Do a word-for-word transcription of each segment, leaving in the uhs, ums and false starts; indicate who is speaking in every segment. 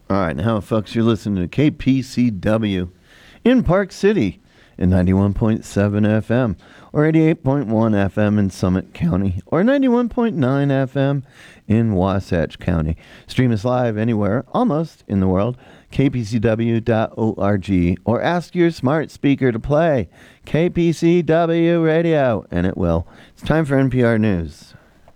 Speaker 1: All right, now, folks, you're listening to K P C W in Park City at ninety-one point seven F M or eighty-eight point one F M in Summit County or ninety-one point nine F M in Wasatch County. Stream us live anywhere, almost in the world, k p c w dot org, or ask your smart speaker to play K P C W Radio, and it will. It's time for N P R News.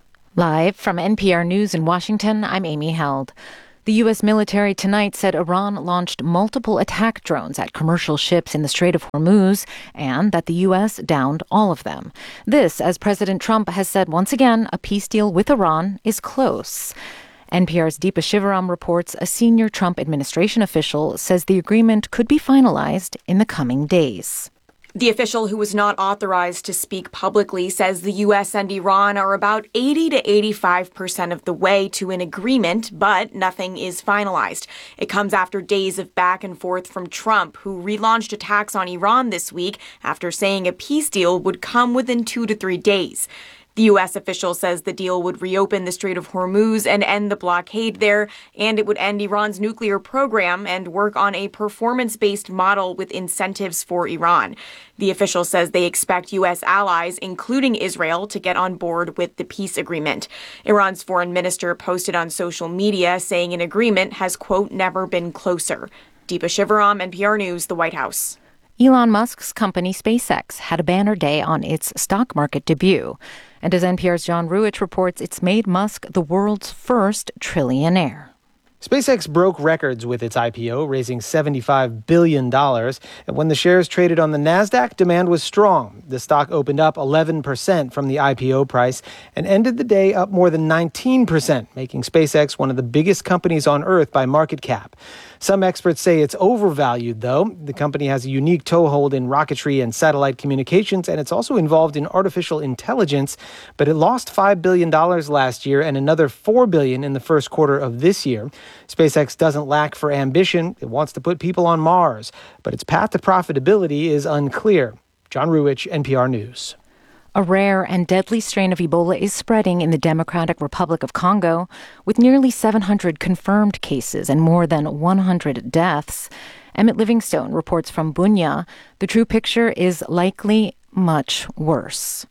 Speaker 2: Live from N P R News in Washington, I'm Amy Held. The U S military tonight said Iran launched multiple attack drones at commercial ships in the Strait of Hormuz and that the U S downed all of them. This, as President Trump has said once again, a peace deal with Iran is close. N P R's Deepa Shivaram reports a senior Trump administration official says the agreement could be finalized in the coming days.
Speaker 3: The official, who was not authorized to speak publicly, says the U S and Iran are about eighty to eighty-five percent of the way to an agreement, but nothing is finalized. It comes after days of back and forth from Trump, who relaunched attacks on Iran this week after saying a peace deal would come within two to three days. The U S official says the deal would reopen the Strait of Hormuz and end the blockade there, and it would end Iran's nuclear program and work on a performance-based model with incentives for Iran. The official says they expect U S allies, including Israel, to get on board with the peace agreement. Iran's foreign minister posted on social media saying an agreement has, quote, never been closer. Deepa Shivaram, N P R News, the White House.
Speaker 2: Elon Musk's company SpaceX had a banner day on its stock market debut. And as N P R's John Ruich reports, it's made Musk the world's first trillionaire.
Speaker 4: SpaceX broke records with its I P O, raising seventy-five billion dollars. And when the shares traded on the NASDAQ, demand was strong. The stock opened up eleven percent from the I P O price and ended the day up more than nineteen percent, making SpaceX one of the biggest companies on Earth by market cap. Some experts say it's overvalued, though. The company has a unique toehold in rocketry and satellite communications, and it's also involved in artificial intelligence. But it lost five billion dollars last year and another four billion dollars in the first quarter of this year. SpaceX doesn't lack for ambition. It wants to put people on Mars, but its path to profitability is unclear. John Ruich, N P R News.
Speaker 2: A rare and deadly strain of Ebola is spreading in the Democratic Republic of Congo, with nearly seven hundred confirmed cases and more than one hundred deaths. Emmett Livingstone reports from Bunia. The true picture is likely much worse.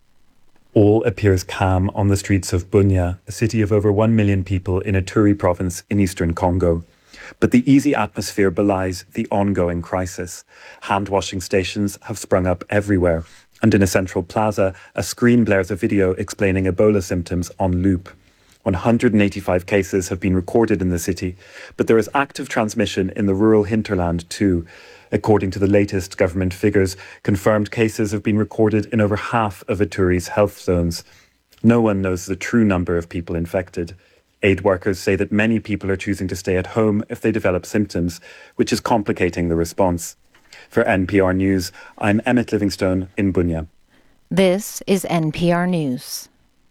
Speaker 5: All appears calm on the streets of Bunia, a city of over one million people in Ituri province in eastern Congo. But the easy atmosphere belies the ongoing crisis. Hand-washing stations have sprung up everywhere. And in a central plaza, a screen blares a video explaining Ebola symptoms on loop. one hundred eighty-five cases have been recorded in the city, but there is active transmission in the rural hinterland too. According to the latest government figures, confirmed cases have been recorded in over half of Ituri's health zones. No one knows the true number of people infected. Aid workers say that many people are choosing to stay at home if they develop symptoms, which is complicating the response. For N P R News, I'm Emmett Livingstone in Bunia.
Speaker 2: This is N P R News.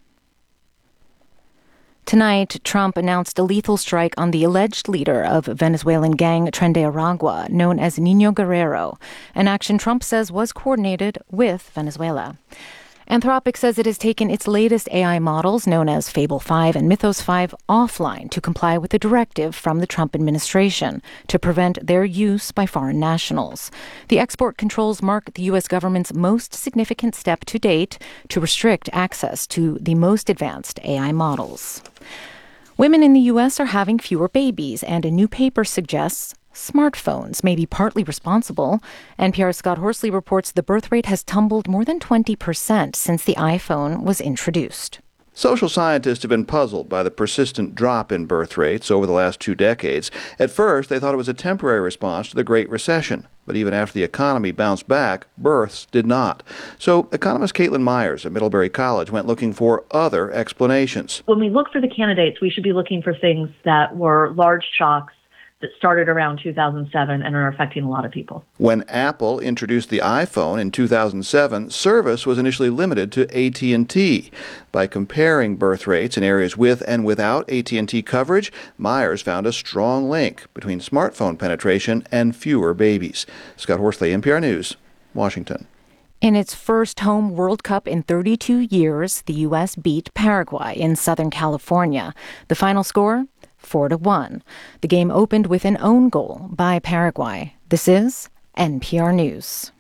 Speaker 2: Tonight, Trump announced a lethal strike on the alleged leader of Venezuelan gang Tren de Aragua, known as Nino Guerrero, an action Trump says was coordinated with Venezuela. Anthropic says it has taken its latest A I models, known as Fable five and Mythos five, offline to comply with a directive from the Trump administration to prevent their use by foreign nationals. The export controls mark the U S government's most significant step to date to restrict access to the most advanced A I models. Women in the U S are having fewer babies, and a new paper suggests smartphones may be partly responsible. N P R's Scott Horsley reports the birth rate has tumbled more than twenty percent since the iPhone was introduced.
Speaker 6: Social scientists have been puzzled by the persistent drop in birth rates over the last two decades. At first, they thought it was a temporary response to the Great Recession. But even after the economy bounced back, births did not. So economist Caitlin Myers at Middlebury College went looking for other explanations.
Speaker 7: When we look for the candidates, we should be looking for things that were large shocks that started around two thousand seven and are affecting a lot of people.
Speaker 6: When Apple introduced the iPhone in two thousand seven, service was initially limited to A T and T. By comparing birth rates in areas with and without A T and T coverage, Myers found a strong link between smartphone penetration and fewer babies. Scott Horsley, N P R News, Washington.
Speaker 2: In its first home World Cup in thirty-two years, the U S beat Paraguay in Southern California. The final score, four to one. The game opened with an own goal by Paraguay. This is N P R News.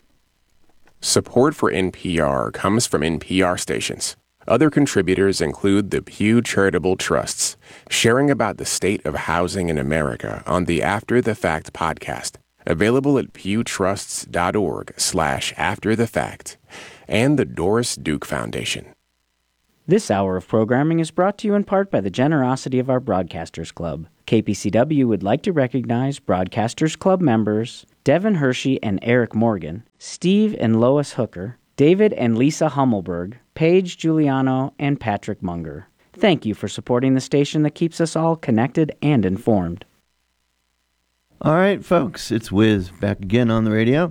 Speaker 8: Support for N P R comes from N P R stations. Other contributors include the Pew Charitable Trusts, sharing about the state of housing in America on the After the Fact podcast, available at pewtrusts.org slash after the fact, and the Doris Duke Foundation.
Speaker 9: This hour of programming is brought to you in part by the generosity of our Broadcasters Club. K P C W would like to recognize Broadcasters Club members Devin Hershey and Eric Morgan, Steve and Lois Hooker, David and Lisa Hummelberg, Paige Giuliano, and Patrick Munger. Thank you for supporting the station that keeps us all connected and informed.
Speaker 1: All right, folks, it's Wiz back again on the radio.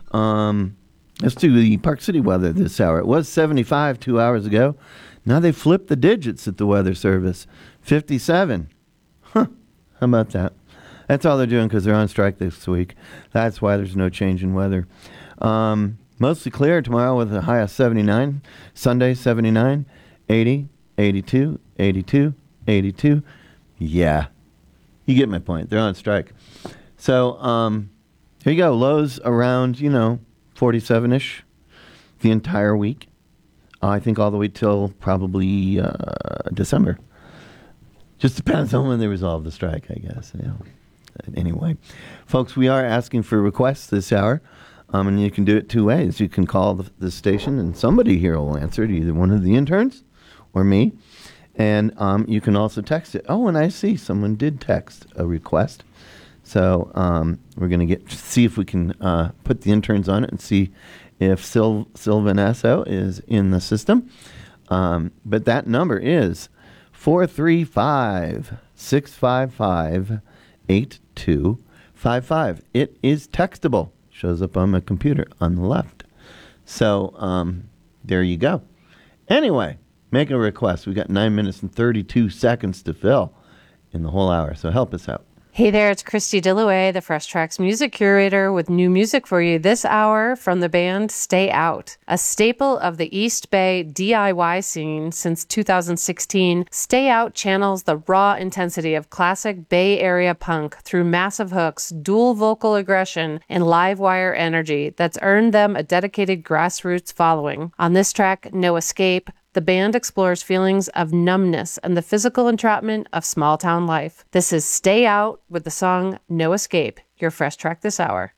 Speaker 1: Um, let's do the Park City weather this hour. It was seventy-five two hours ago. Now they flipped the digits at the Weather Service. fifty-seven. Huh, how about that? That's all they're doing because they're on strike this week. That's why there's no change in weather. Um... Mostly clear tomorrow with a high of seventy-nine. Sunday, seventy-nine, eighty, eighty-two, eighty-two, eighty-two. Yeah. You get my point. They're on strike. So, um, here you go. Lows around, you know, forty-seven-ish the entire week. Uh, I think all the way till probably uh, December. Just depends on when they resolve the strike, I guess. You know. Anyway, folks, we are asking for requests this hour. Um, and you can do it two ways. You can call the, the station, and somebody here will answer it, either one of the interns or me. And um, you can also text it. Oh, and I see someone did text a request. So um, we're going to get see if we can uh, put the interns on it and see if Sil- Sylvan Esso is in the system. Um, but that number is four three five, six five five, eight two five five. It is textable. Shows up on my computer on the left. So, um, there you go. Anyway, make a request. We got nine minutes and thirty-two seconds to fill in the whole hour. So help us out.
Speaker 10: Hey there, it's Christy Dillaway, the Fresh Tracks music curator, with new music for you this hour from the band Stay Out. A staple of the East Bay D I Y scene since two thousand sixteen, Stay Out channels the raw intensity of classic Bay Area punk through massive hooks, dual vocal aggression, and live wire energy that's earned them a dedicated grassroots following. On this track, No Escape, the band explores feelings of numbness and the physical entrapment of small-town life. This is Stay Out with the song No Escape, your Fresh Track this hour.